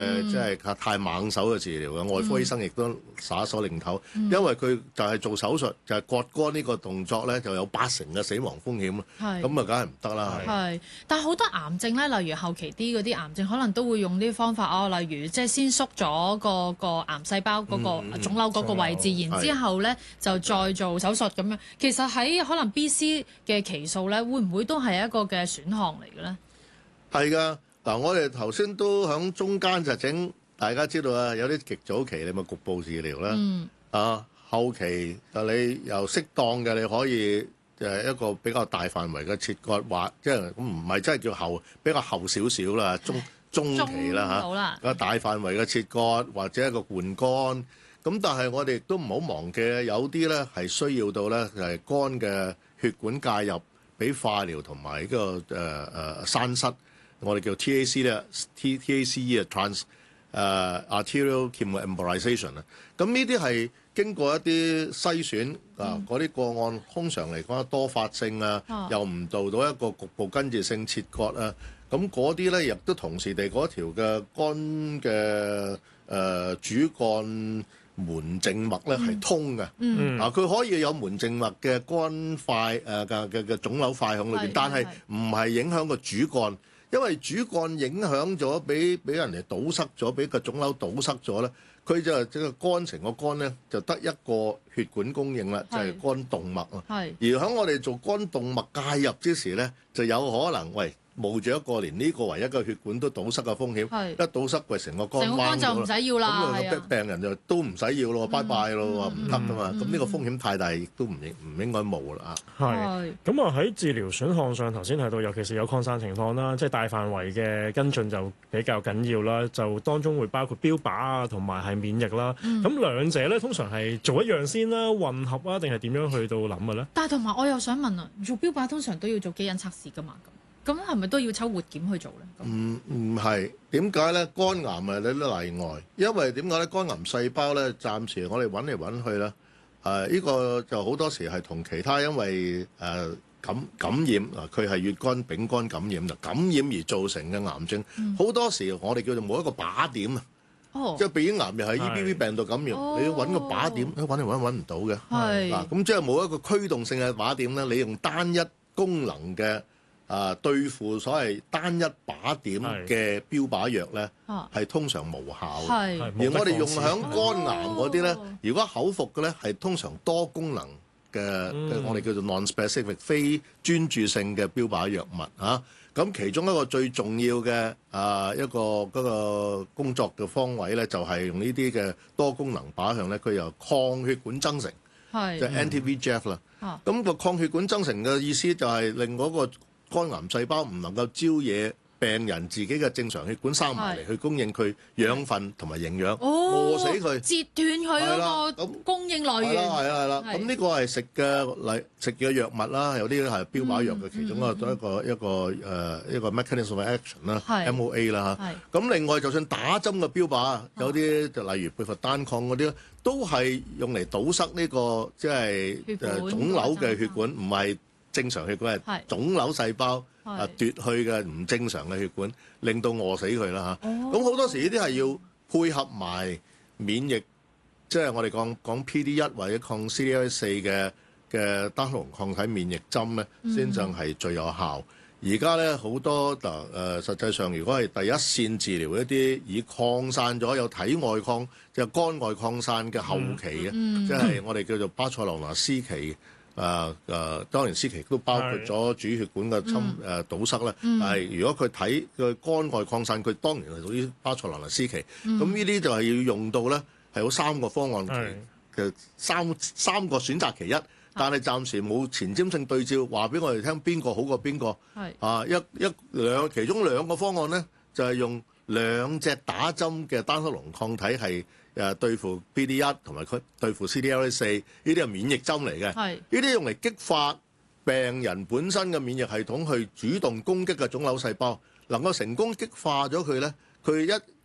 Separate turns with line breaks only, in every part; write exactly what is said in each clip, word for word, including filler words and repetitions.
誒即係太猛手嘅治療嘅，外科醫生亦都耍手擰頭，
嗯、
因為佢就係做手術，就係、是、割肝呢個動作咧，就有八成嘅死亡風險咯。係，咁啊，梗係唔得啦。
係，但係好多癌症咧，例如後期啲嗰啲癌症，可能都會用啲方法哦，例如即係先縮咗個個癌細胞嗰個腫瘤嗰個位置，嗯、然之後咧就再做手術咁樣。其實喺可能 B C 嘅期數咧，會唔會都係一個嘅選項嚟嘅咧？係
㗎。嗱，我哋頭先都喺中間就整，大家知道啊，有啲極早期你咪局部治療啦，嗯、啊後期就你又適當嘅你可以誒一個比較大範圍嘅切割，或即係咁唔係真係叫後，比較後少少啦，中中期啦嚇，個大範圍嘅切割或者一個換肝，咁但係我哋都唔好忘記有啲咧係需要到咧就係肝嘅血管介入，俾化療同埋呢個誒誒栓塞。我哋叫 T A C 咧，T T A C E 啊 ，trans 誒 arterial chemoembolization 啊。咁呢啲係經過一啲篩選啊，嗰啲個案通常嚟講多發性啊，又唔做到一個局部根治性切割啊。咁嗰啲咧亦都同時地嗰條嘅肝嘅誒主幹門靜脈咧係通嘅。嗯，啊佢可以有門靜脈嘅肝塊誒嘅嘅嘅腫瘤塊喺裏邊，但係唔係影響個主幹。因為主幹影響咗，俾俾人哋堵塞咗，俾個腫瘤堵塞咗咧，佢就即係肝成個肝咧，就得一個血管供應啦，就係、是、肝動脈啊。而喺我哋做肝動脈介入之時咧，就有可能喂冒住一個連呢個唯一嘅血管都堵塞嘅風險，一堵塞佢成個肝彎咗，
就唔使要啦。
咁啊病人就都唔使要咯，拜拜咯，唔得噶嘛。咁、嗯、呢個風險太大，亦都唔應唔應該冒啦。
係咁啊！喺治療選項上，頭先提到，尤其是有擴散情況啦，即係大範圍嘅跟進就比較緊要啦。就當中會包括標靶啊，同埋係免疫啦。咁、嗯、兩者咧，通常係做一樣先啦，混合啊，定係點樣去到諗嘅咧？
但係同埋我又想問啊，做標靶通常都要做基因測試噶嘛？咁係咪都要抽活檢去做咧？
唔唔係，點解咧？肝癌係有啲例外，因為點解咧？肝癌細胞咧，暫時我哋揾嚟揾去咧，誒、呃、呢、呢個就好多時係同其他因為誒、呃、感感染啊，佢係乙肝丙肝感染就感染而造成嘅癌症。好、嗯、多時我哋叫做冇一個靶點啊，哦、即係鼻咽癌又係 E B V 病毒感染，哦、你要揾個靶點，揾嚟揾揾唔到嘅。係嗱，咁即係冇一個驅動性嘅靶點咧，你用單一功能嘅。啊，對付所謂單一靶點嘅標靶藥咧，係是通常無效。係，而我哋用響肝癌嗰啲咧，哦、如果口服嘅咧，係通常多功能嘅，嗯、我哋叫做 non-specific 非專注性嘅標靶藥物嚇。咁、啊、其中一個最重要嘅啊一個嗰、嗰個工作嘅方位咧，就係、是、用呢啲嘅多功能靶向咧，佢由抗血管增成，係即係 anti-V E G F 啦。咁、嗯、個抗血管增成嘅意思就係令嗰個肝癌細胞唔能夠招惹病人自己嘅正常血管生埋嚟，去供應佢養分同埋營養，餓死佢，
截斷佢嗰個供應來源。係啦，係啦，係啦。咁呢個係食嘅嚟食嘅藥物啦，有啲係標靶藥嘅其中一個一個一個誒一個 mechanism of action 啦，M O A 啦嚇。咁另外就算打針嘅標靶，有啲就例如貝佛單抗嗰啲，都係用嚟堵塞呢個即係誒腫瘤嘅血管，唔係正常血管，係腫瘤細胞啊奪去嘅唔正常嘅血管，令到餓死佢啦嚇。咁好多時呢啲係要配合埋免疫，即係我哋講講 P D 一或者抗 C D L 四嘅嘅單克隆抗體免疫針咧，先至係最有效。而家咧好多嗱誒，實際上如果係第一線治療一啲已擴散咗有體外擴，即係肝外擴散嘅後期嘅，嗯、即係我哋叫做巴塞羅那 C 期。誒誒、啊啊，當然 C 期都包括咗主血管嘅侵誒、嗯啊、堵塞啦。嗯、但係如果佢睇佢肝外擴散，佢當然係屬於巴塞羅那 C 期。咁呢啲就係要用到咧，係有三個方案嘅是三三個選擇其一，但係暫時冇前瞻性對照，話俾我哋聽邊個好過邊個。係啊，一一兩其中兩個方案咧，就係、是、用兩隻打針嘅單克隆抗體係。誒對付 P D 一同埋佢對付 C D L 四，呢啲係免疫針嚟嘅。係呢啲用嚟激發病人本身嘅免疫系統去主動攻擊嘅腫瘤細胞，能夠成功激化咗佢咧，佢一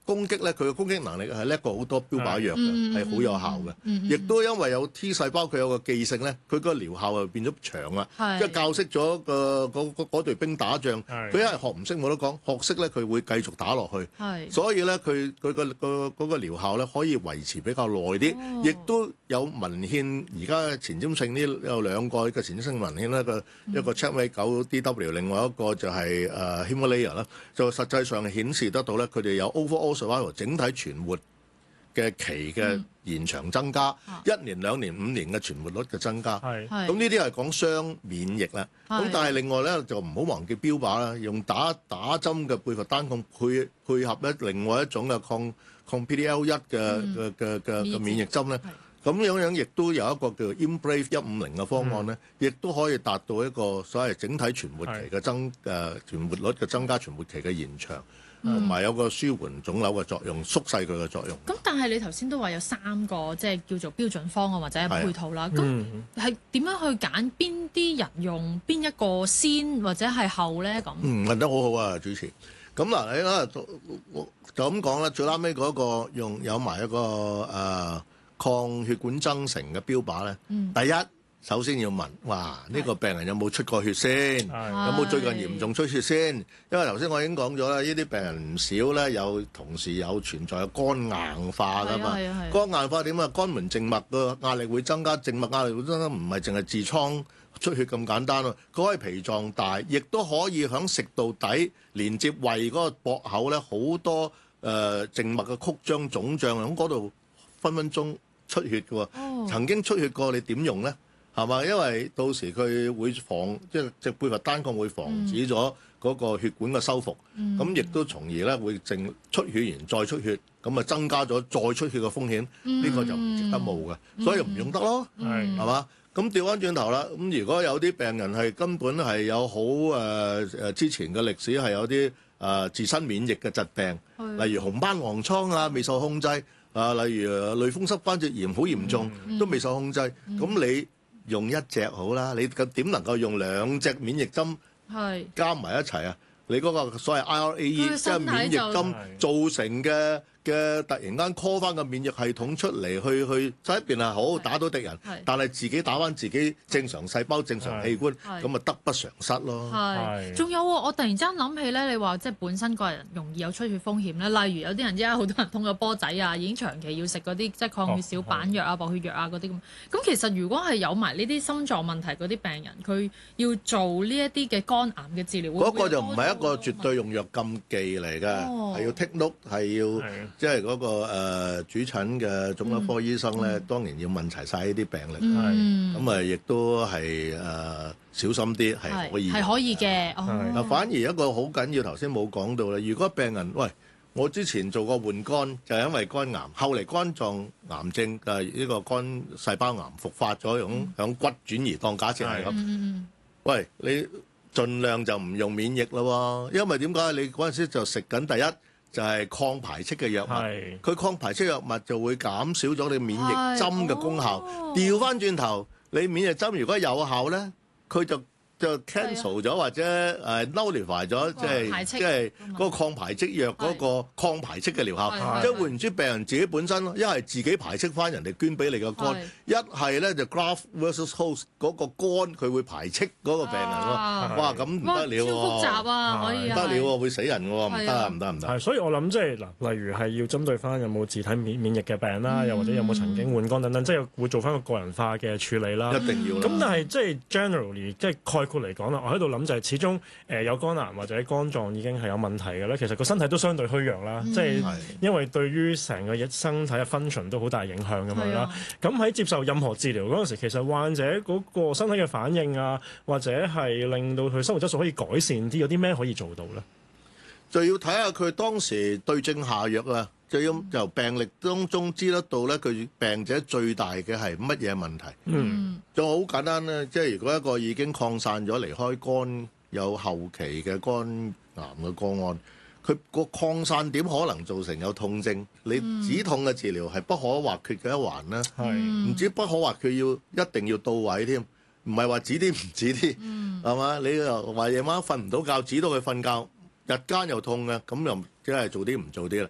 攻擊咧，佢嘅攻擊能力係叻過好多標靶藥嘅，係好有效嘅。亦都因為有 T 細胞，佢有個記性咧，佢個療效就變咗長啦。即係教識咗個嗰嗰隊兵打仗，佢一係學唔識冇得講，學識咧佢會繼續打落去。所以咧佢佢個個嗰個療效咧可以維持比較耐啲，亦都有文獻。而家前瞻性呢有兩個嘅前瞻性文獻咧，個一個 CheckMate 九 D W， 另外一個就係誒 Himalaya 啦，就實際上顯示得到咧，佢哋有 overall survival 整體存活嘅期嘅延長增加，嗯、一年、兩年、五年嘅存活率嘅增加。係，咁呢啲係講雙免疫啦。咁但係另外咧就唔好忘記標靶啦，用打打針嘅貝弗單抗配配合咧另外一種嘅抗抗 P D L 一嘅嘅嘅嘅嘅免疫針咧。咁樣樣亦都有一個叫 ImBrave 一五零嘅方案咧，亦都、嗯、可以達到一個所謂整體存活期嘅增誒是、呃、存活率嘅增加，存活期嘅延長，同埋、嗯、有個舒緩腫瘤嘅作用，縮細佢嘅作用。咁
但係你頭先都話有三個即係叫做標準方案或者係配套啦。咁係點樣去揀邊啲人用邊一個先或者係後咧？咁
嗯問得好好啊，主持。咁嗱你咧就咁講啦，最拉尾嗰個用有埋一個誒。呃抗血管增成嘅標靶咧，嗯、第一首先要問，哇！呢、呢個病人有冇出過血先？是有冇最近嚴重出血先？因為頭先我已經講咗啦，呢啲病人唔少咧，有同時有存在有肝硬化噶嘛。肝硬化點啊？肝門靜脈個壓力會增加，靜脈壓力會增加，唔係淨係痔瘡出血咁簡單咯。佢可以脾臟大，亦都可以響食道底連接胃嗰個駁口咧，好多誒、呃、靜脈嘅曲張腫脹喺嗰度分分鐘出血嘅喎，哦、曾經出血過，你點用咧？係嘛？因為到時佢會防，即係隻貝弗單抗會防止咗嗰個血管嘅修復，咁亦、嗯、都從而咧會淨出血完再出血，咁啊增加咗再出血嘅風險，呢、嗯、個就唔值得冒嘅，所以唔用得咯，係嘛、嗯？咁調翻轉頭啦，咁如果有啲病人係根本係有好誒誒之前嘅歷史係有啲誒、呃、自身免疫嘅疾病，的例如紅斑狼瘡啊未受控制。啊，例如類風濕關節炎好嚴重，嗯、都未受控制，咁、嗯、你用一隻好啦，你點能夠用兩隻免疫針加埋一齊啊？是你嗰個所謂 I R A E 即係免疫針造成嘅嘅突然間 call 翻個免疫系統出嚟，去去就一邊係好打到敵人，但係自己打翻自己正常細胞、正常器官，咁咪得不償失咯。
係，仲有我突然之間諗起咧，你話即係本身個人容易有出血風險咧，例如有啲人而家好多人通咗波仔啊，已經長期要食嗰啲即係抗血小板藥啊、薄血藥啊嗰啲咁。咁其實如果係有埋呢啲心臟問題嗰啲病人，佢要做呢一啲嘅肝癌嘅治療，
嗰個就唔係一個絕對用藥禁忌嚟㗎，係要 take note，係要。即係嗰、那個、呃、主診嘅腫瘤科醫生咧，嗯、當然要問齊晒呢啲病歷，咁啊亦都係誒、呃、小心啲係可以，
係可以嘅。嗱、
哦，反而一個好緊要，頭先冇講到啦。如果病人喂，我之前做過換肝，就係因為肝癌，後嚟肝臟癌症嘅呢、呃、個肝細胞癌復發咗，響響、嗯、骨轉移當假設係咁。嗯、喂，你盡量就唔用免疫咯，因為點解？你嗰陣時就食緊第一。就係抗排斥嘅藥物，佢是抗排斥藥物就會減少咗你免疫針嘅功效。調翻轉頭，你免疫針如果有效咧，佢就就 cancel 咗或者誒 nullify 咗，即係即係嗰個抗排斥藥嗰個抗排斥嘅療效。即係換言之，病人自己本身一係自己排斥翻人哋捐俾你嘅肝，一係咧就 graft versus host 嗰個肝佢會排斥嗰個病人咯。哇，咁唔得了喎！
超複雜啊，可以
唔得了喎，會死人嘅喎，唔得啊，唔得唔得。
係，所以我諗即係嗱，例如係要針對翻有冇自體免免疫嘅病啦，又或者有冇曾經換肝等等，即係會做翻個個人化嘅處理啦。
一定要。咁
但係即係 generally 即係概括嚟講啦，我喺度諗就係始終誒有肝癌或者肝臟已經係有問題嘅咧，其實個身體都相對虛弱啦，即係、嗯、因為對於成個身體嘅 function 都好大影響咁樣啦。咁喺、啊、接受任何治療嗰陣時，其實患者嗰個身體嘅反應啊，或者係令到佢生活質素可以改善啲，有啲咩可以做到咧？
就要睇下佢當時對症下藥啊，就要由病歷當中知得到咧，佢病者最大嘅係乜嘢問題。嗯，就好簡單咧，即係如果一個已經擴散咗離開肝有後期嘅肝癌嘅個案，佢個擴散點可能造成有痛症，你止痛嘅治療係不可或缺嘅一環啦。係、嗯，唔止不可或缺，要一定要到位添，唔係話止啲唔止啲，係嘛、嗯？你又話夜晚瞓唔到覺，止到佢瞓覺。日間又痛嘅，咁又即係做啲唔做啲啦。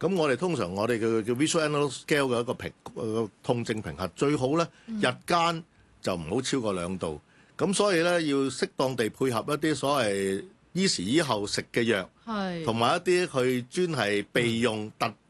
咁我哋通常我哋叫叫 Visual Analog Scale 嘅一個評個痛症評核，最好咧日間就唔好超過兩度。咁所以咧要適當地配合一啲所謂依時依後食嘅藥，同埋一啲佢專係備用特